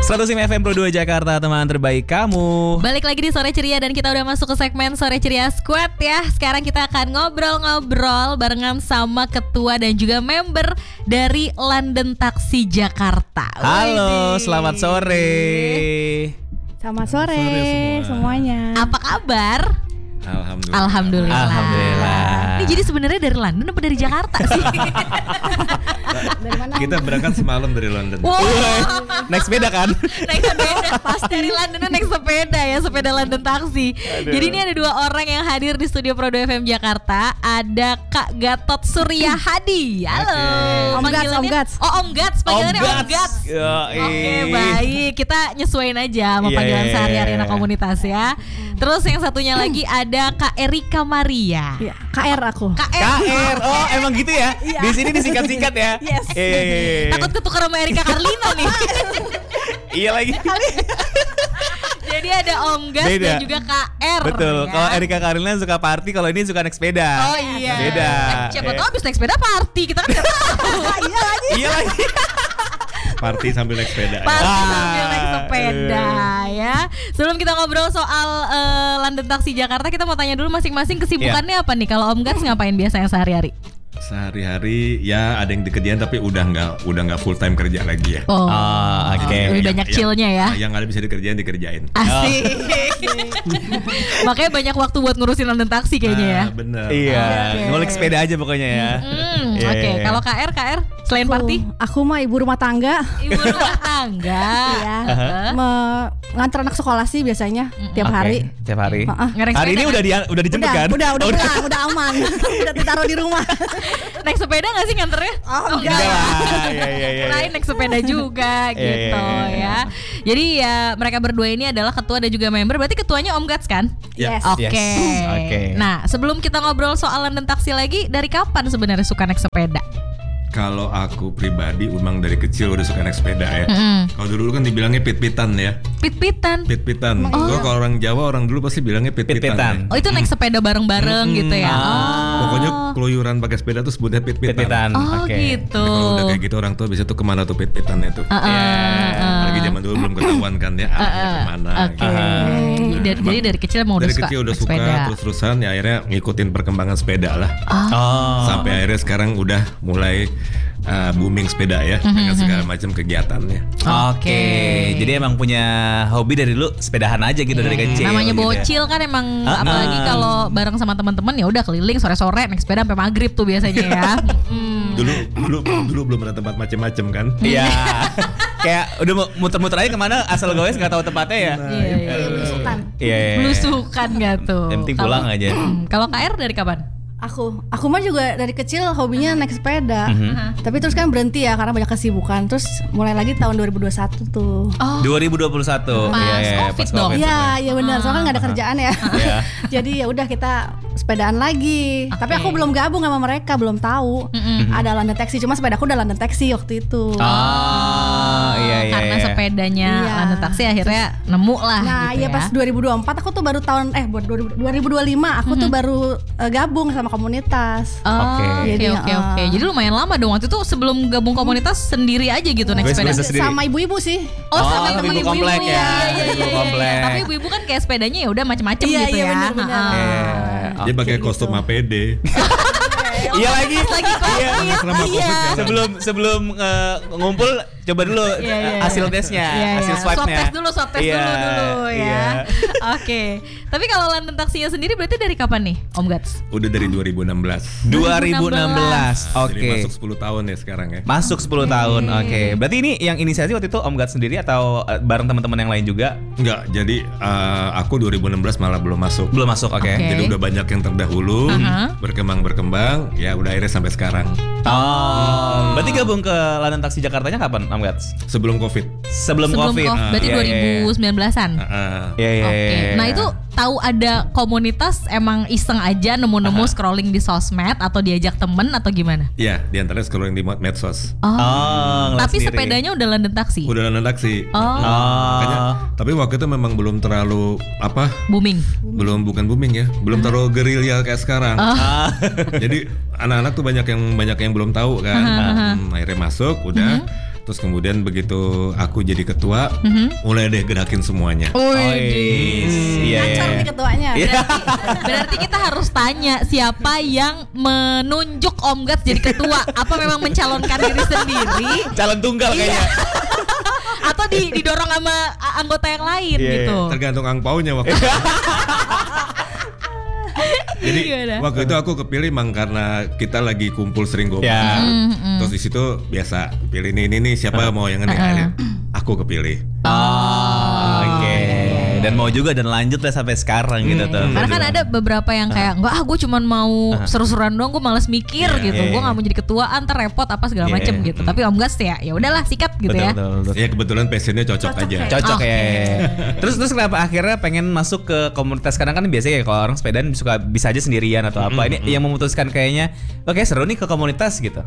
105 FM Pro 2 Jakarta, teman terbaik kamu. Balik lagi di Sore Ceria dan kita udah masuk ke segmen Sore Ceria Squad ya. Sekarang kita akan ngobrol-ngobrol barengan sama ketua dan juga member dari London Taxi Jakarta. Halo, selamat sore. Selamat sore semuanya. Apa kabar? Alhamdulillah. Ini jadi sebenarnya dari London apa dari Jakarta sih? Dari mana? Kita berangkat semalam dari London. Wow. Naik sepeda kan? Naik sepeda. Pas dari London naik sepeda ya, sepeda London Taxi. Jadi ini ada dua orang yang hadir di studio Pro 2 FM Jakarta. Ada Kak Gatot Surya Hadi. Halo. Om Gats, Om Gats. Oh, Om Gats, panggilannya Om Gats. Yoi. Oke, baik. Kita nyesuaiin aja sama panggilan sehari-hari anak komunitas ya. Terus yang satunya lagi ada Kak Erika Maria. Iya, KR aku. KR. Oh, emang gitu ya? Iya. Di sini disingkat-singkat ya? Yes. Takut ketukar sama Erika Carlina nih. Iya lagi. Jadi ada Om Gas Beda. dan juga KR. Betul. Ya. Kalau Erika Carlina suka party, kalau ini suka naik sepeda. Oh iya. Beda. Siapa tahu habis naik sepeda party, kita kan nggak tahu. Iya lagi. Party sambil naik sepeda. Party Ah, sambil naik sepeda ya. Sebelum kita ngobrol soal London Taxi Jakarta, kita mau tanya dulu masing-masing kesibukannya apa nih? Kalau Om Gas ngapain biasanya sehari-hari? Sehari-hari ya ada yang dikerjain tapi udah nggak full time kerja lagi ya. Oh, oke. Lebih banyak chillnya ya. Yang ada bisa dikerjain. Asik. Makanya banyak waktu buat ngurusin London Taxi kayaknya ya. Bener. Iya, Oke. ngulik sepeda aja pokoknya ya. Iya, Oke, iya. kalau KR selain party, Aku mah ibu rumah tangga. ibu rumah tangga. Iya. Nganter anak sekolah sih biasanya tiap Oke, hari. tiap hari. Ngereng Hari ini sepeda udah dijemput kan? Udah Oh, pulang, udah aman. Udah ditaruh di rumah. Naik sepeda gak sih nganternya? Oh, Enggak lah. Iya. Lain naik sepeda juga gitu Iya. ya. Jadi ya mereka berdua ini adalah ketua dan juga member. Berarti ketuanya Om Gats kan? Yes. Oke. Yes. Oke. Nah, sebelum kita ngobrol soal London Taxi lagi, dari kapan sebenarnya suka naik sepeda? Kalau aku pribadi memang dari kecil udah suka naik sepeda ya. Mm-mm. Kalau dulu kan dibilangnya pit-pitan ya. Pit-pitan. Pit-pitan. Kalau orang Jawa orang dulu pasti bilangnya Pit-pitan. pit-pitan. Oh, itu naik sepeda bareng-bareng gitu ya. Pokoknya keluyuran pakai sepeda tuh sebutnya pit-pitan. Pit-pitan. Oh, Oke. gitu. Kalau udah kayak gitu orang tua bisa tuh kemana tuh pit-pitannya tuh. Lagi zaman dulu belum ketahuan kan ya arahnya kemana. Oke. gitu. Jadi dari kecil emang udah Dari suka kecil udah naik suka sepeda. terus-terusan ya akhirnya ngikutin perkembangan sepeda lah. Oh. Sampai akhirnya sekarang udah mulai booming sepeda ya dengan segala macam kegiatannya. Oke. Jadi emang punya hobi dari dulu sepedahan aja gitu dari kecil. Namanya gitu ya. bocil kan emang apalagi kalau bareng sama teman-teman ya udah keliling sore-sore naik sepeda sampai maghrib tuh biasanya ya. Dulu belum ada tempat macam-macam kan. Iya. Kayak udah muter-muter aja kemana asal goes nggak tahu tempatnya ya. Iya. Belusukan. Iya. Belusukan gak tuh. Yang penting pulang aja. Kalau KR dari kapan? Aku mah juga dari kecil hobinya naik sepeda. Tapi terus kan berhenti ya karena banyak kesibukan. Terus mulai lagi tahun 2021 tuh. Oh, 2021. Pas Iya, Covid dong. Iya benar. Soalnya kan nggak ada kerjaan ya. Iya. Jadi ya udah kita sepedaan lagi. Tapi aku belum gabung sama mereka, belum tahu. Ada London Taxi, cuma sepedaku udah London Taxi waktu itu. Iya. Karena sepedanya Iya. London Taxi akhirnya nemu lah Nah, gitu iya ya. pas 2024 aku tuh baru 2025 aku tuh baru gabung sama komunitas. Oh, Oke. oke Jadi, oke oke. Jadi lumayan lama dong waktu itu sebelum gabung komunitas sendiri aja gitu naik Gue sepeda. sepeda sendiri. Sama ibu-ibu sih. Oh, sama sama temen ibu komplek ya. Iya, Ibu komplek. Tapi ibu-ibu kan kayak sepedanya ya udah macem-macem Iya, gitu iya, ya. bener-bener. Ha-ha. Dia pakai kostum APD. Iya lagi. Iya. Selama Covid ya. Sebelum ngumpul coba dulu Iya. hasil tesnya, Iya, hasil iya. swipe-nya. Swab test Iya, dulu ya. iya. Oke. Tapi kalau London Taxinya sendiri berarti dari kapan nih, Om Gats? Udah dari 2016. 2016. Jadi Oke. masuk 10 tahun ya sekarang ya. Masuk 10 tahun. Oke. Berarti ini yang inisiasi waktu itu Om Gats sendiri atau bareng teman-teman yang lain juga? Enggak, jadi aku 2016 malah belum masuk. Belum masuk, oke. Oke. Jadi udah banyak yang terdahulu, berkembang, ya udah akhirnya sampai sekarang. Oh, berarti gabung ke London Taxi Jakartanya kapan, Om Gats? Sebelum Covid. Sebelum Covid. Berarti Iya, iya, iya. 2019-an. Iya, iya, Oke. iya. Nah, itu tahu ada komunitas emang iseng aja nemu-nemu scrolling di sosmed atau diajak temen atau gimana? Iya, diantaranya scrolling di medsos. Oh. ngeliat Tapi sendiri. sepedanya udah London Taxi. Udah London Taxi. Oh. Makanya, tapi waktu itu memang belum terlalu Booming. bukan booming ya, belum terlalu gerilya kayak sekarang. Ah. Jadi anak-anak tuh banyak yang belum tahu kan. Akhirnya masuk, udah. Terus kemudian begitu aku jadi ketua, mulai deh gerakin semuanya. Iya. Ngacor nih ketuanya. Berarti kita harus tanya siapa yang menunjuk Om Gats jadi ketua. Apa memang mencalonkan diri sendiri? Calon tunggal kayaknya. Atau didorong sama anggota yang lain gitu. Tergantung angpaunya waktu itu. Jadi Gimana? waktu itu aku kepilih mang karena kita lagi kumpul sering gombal. Ya. Terus di situ biasa pilih ini siapa mau yang ini. Akhirnya aku kepilih. Oke. Dan mau juga dan lanjut lah sampai sekarang gitu tuh. Karena kan ada beberapa yang kayak enggak gue cuman mau seru-seruan doang, gue malas mikir gitu. Gue nggak mau jadi ketua, antar repot apa segala macem gitu. Tapi Om Gats ya udahlah sikat gitu ya. Betul. Ya kebetulan passionnya cocok aja. Cocok ya. Terus kenapa akhirnya pengen masuk ke komunitas? Kadang kan biasanya kalau orang sepedaan suka bisa aja sendirian atau apa. Ini yang memutuskan kayaknya oke seru nih ke komunitas gitu.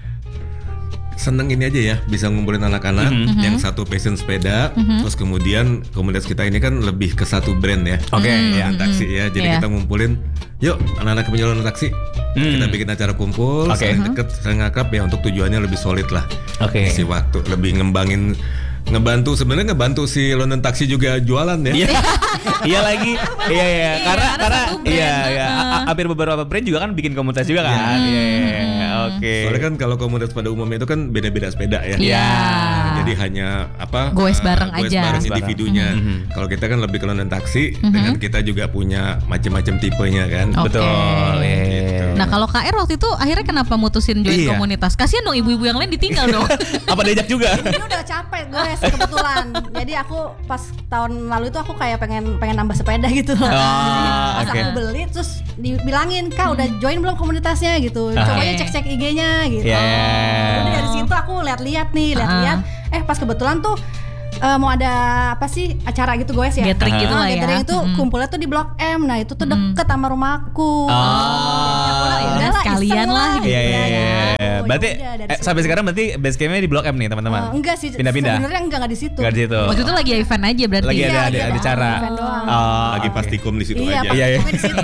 Seneng ini aja ya, bisa ngumpulin anak-anak yang satu passion sepeda. Terus kemudian komunitas kita ini kan lebih ke satu brand ya. Oke, ya taksi ya. Jadi kita ngumpulin, yuk anak-anak penjualan taksi. Kita bikin acara kumpul, saling deket, saling akrab ya untuk tujuannya lebih solid lah. Oke. Si waktu lebih ngebantu si London Taxi juga jualan ya. Iya lagi. Iya. Karena satu brand. hampir beberapa brand juga kan bikin komunitas juga kan. Iya. Oke. Soalnya kan kalau komunitas pada umumnya itu kan beda-beda sepeda ya. Iya. Jadi hanya Goes bareng aja. bareng individunya. Kalau kita kan lebih ke London Taxi dengan kita juga punya macam-macam tipenya kan. Oke. Betul. Gitu. Nah kalau KR waktu itu akhirnya kenapa mutusin join komunitas? Kasian dong ibu-ibu yang lain ditinggal dong. Apa diajak juga? Ini udah capek gue kebetulan. Jadi aku pas tahun lalu itu aku kayak pengen nambah sepeda gitu loh. Pas aku beli terus dibilangin, "Kak udah join belum komunitasnya?" gitu. Cobanya cek-cek IG-nya gitu. Jadi dari situ aku lihat-lihat nih, pas kebetulan tuh mau ada apa sih acara gitu guys ya. Gathering gitu lah ya. Gathering itu kumpulnya tuh di Blok M. Nah, itu tuh deket sama rumahku. Udah sekalian lah gitu. Iya. Berarti sampai sekarang berarti base campnya di Blok M nih teman-teman. Enggak sih. Pindah-pindah. Sebenarnya enggak di situ. Enggak di situ. Waktu itu lagi event aja berarti. Lagi ada acara. Event doang. Lagi pastikom di situ aja. Iya, di situ.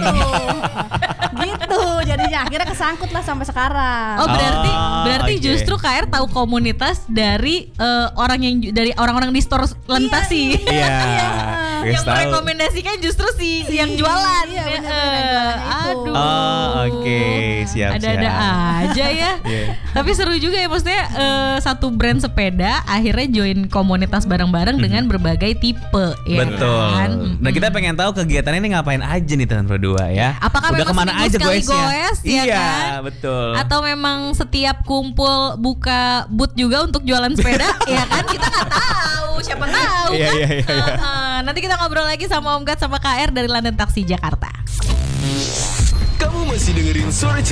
Gitu. Jadinya akhirnya kesangkut lah sampai sekarang. Oh berarti justru KR tahu komunitas dari orang-orang di store Lentasi. Iya. Yang merekomendasikan justru yang jualan. Iya, bener, Aduh. Oke. Siap. Ada-ada aja ya. Tapi seru juga ya, maksudnya satu brand sepeda akhirnya join komunitas bareng-bareng dengan berbagai tipe. Ya Betul. Kan? Nah kita pengen tahu kegiatan ini ngapain aja nih teman berdua ya. Apakah udah memang kemana aja seminggu sekali goes ya iya kan? Betul. Atau memang setiap kumpul buka booth juga untuk jualan sepeda? Ya kan kita nggak tahu, siapa tahu kan. Iya. Nanti kita ngobrol lagi sama Om Gats sama KR dari London Taxi Jakarta. Kamu masih dengerin Sore